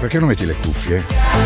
perché non metti le cuffie?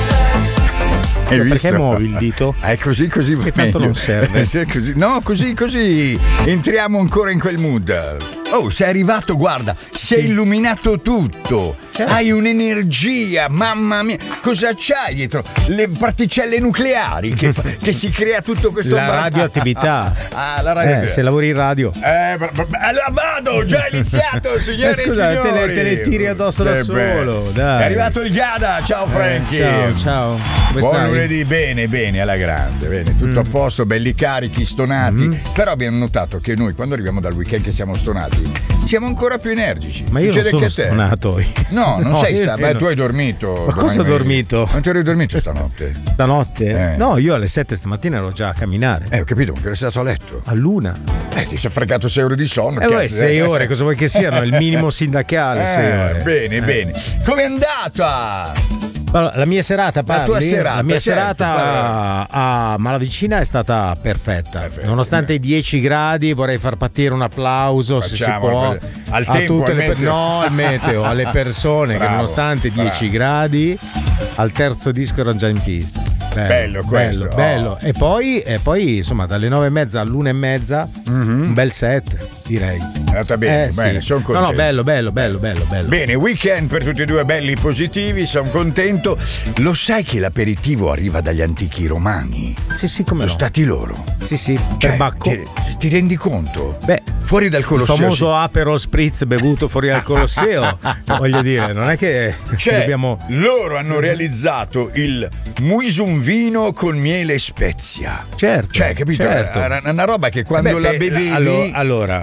Hai visto? Perché muovi il dito? Così che tanto non serve. Così. No, così entriamo ancora in quel mood. Oh, sei arrivato, guarda, si è illuminato tutto. Certo. Hai un'energia, mamma mia. Cosa c'hai dietro? Le particelle nucleari che si crea tutto questo la radioattività. La radioattività. Se lavori in radio. Allora vado, ho già iniziato, signore e scusa, signori. te le tiri addosso da solo. Dai. È arrivato il Gada, ciao Frankie. Ciao. Buon lunedì, bene, alla grande, bene, tutto a posto, belli carichi, stonati. Però abbiamo notato che noi quando arriviamo dal weekend che siamo stonati siamo ancora più energici. Ma io succede non sono che te. Stonato. No, non sei stato. Beh, tu hai dormito. Ma cosa ho dormito? Non ti eri dormito stanotte? Stanotte? No, io alle 7 stamattina ero già a camminare. Ho capito, ma che eri stato a letto? all'1. Ti sei fregato 6 ore di sonno. 6 ore, cosa vuoi che siano? Il minimo sindacale, 6 ore. Bene. Com'è andata? Allora, la mia serata, parli? La tua serata, la mia certo, serata a Malavicina è stata perfetta. Nonostante i 10 gradi, vorrei far partire un applauso, se si può, al tempo, tutte al meteo. No, al meteo, alle persone che nonostante 10 gradi al terzo disco erano già in pista. Bello questo. Bello. E poi insomma dalle 9:30 all'1:30 un bel set, direi. È andata bene, sì. Sono contento. No, bello. Bene, weekend per tutti e due belli positivi, sono contento. Lo sai che l'aperitivo arriva dagli antichi romani? Sì, come sono stati loro. Sì, per Bacco. Ti rendi conto? Beh, fuori dal Colosseo. Il famoso Aperol Spritz bevuto fuori dal Colosseo. Voglio dire, non è che dobbiamo. Loro hanno realizzato il muisunvino con miele e spezia. Certo. Capito? Certo. Era una roba che quando la bevevi. Allora,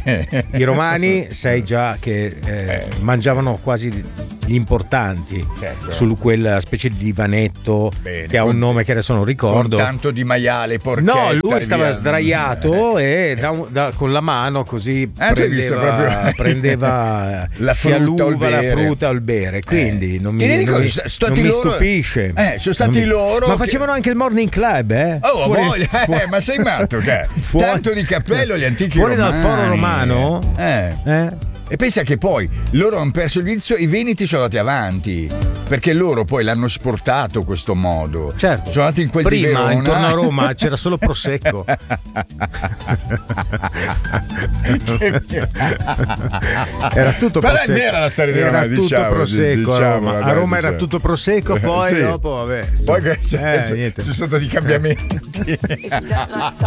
i romani sai già che mangiavano quasi gli importanti, certo, su quella specie di divanetto che ha un nome che adesso non ricordo. Con tanto di maiale, porchetta. No, lui stava sdraiato e con la mano così prendeva la sia frutta, l'uva, la frutta o il bere. Quindi non mi stupisce. Sono stati loro. Ma facevano anche il morning club, ma sei matto, tanto di cappello gli antichi fuori romani. Dal foro romano. E pensa che poi loro hanno perso il vizio, i veneti sono andati avanti perché loro poi l'hanno esportato questo modo. Certo. Sono andati in quel prima di Verona. Intorno a Roma c'era solo prosecco. Era tutto però prosecco. Era la storia di Roma, era tutto prosecco a Roma era tutto prosecco, poi dopo poi ci sono stati cambiamenti.